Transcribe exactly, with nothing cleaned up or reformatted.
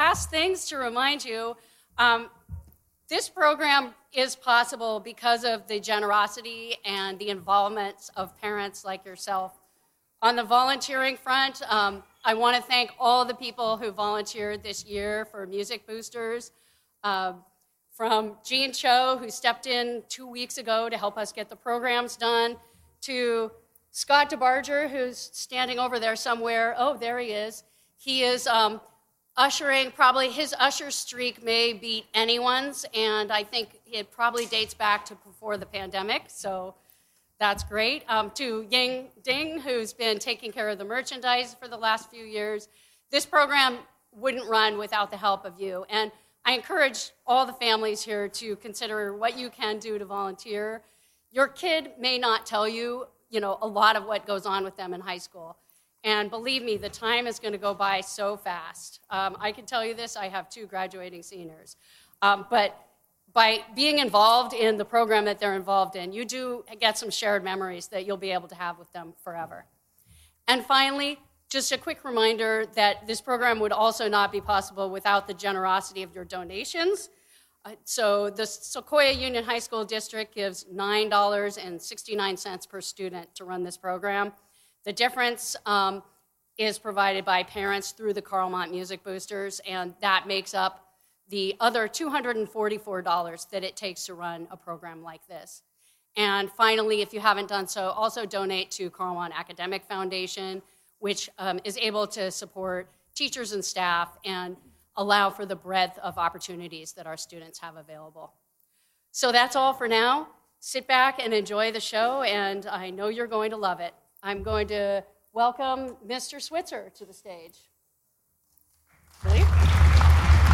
last things to remind you, um, this program is possible because of the generosity and the involvement of parents like yourself. On the volunteering front, um, I want to thank all the people who volunteered this year for Music Boosters, uh, from Jean Cho, who stepped in two weeks ago to help us get the programs done, to Scott DeBarger, who's standing over there somewhere. Oh, there he is. He is um, ushering, probably his usher streak may beat anyone's, and I think it probably dates back to before the pandemic, so that's great. Um, to Ying Ding, who's been taking care of the merchandise for the last few years. This program wouldn't run without the help of you, and I encourage all the families here to consider what you can do to volunteer. Your kid may not tell you, you know, a lot of what goes on with them in high school. And believe me, the time is going to go by so fast. Um, I can tell you this, I have two graduating seniors. Um, but by being involved in the program that they're involved in, you do get some shared memories that you'll be able to have with them forever. And finally, just a quick reminder that this program would also not be possible without the generosity of your donations. Uh, so the Sequoia Union High School District gives nine dollars and sixty-nine cents per student to run this program. The difference um, is provided by parents through the Carlmont Music Boosters, and that makes up the other two hundred forty-four dollars that it takes to run a program like this. And finally, if you haven't done so, also donate to Carlmont Academic Foundation, which um, is able to support teachers and staff and allow for the breadth of opportunities that our students have available. So that's all for now. Sit back and enjoy the show, and I know you're going to love it. I'm going to welcome Mister Switzer to the stage.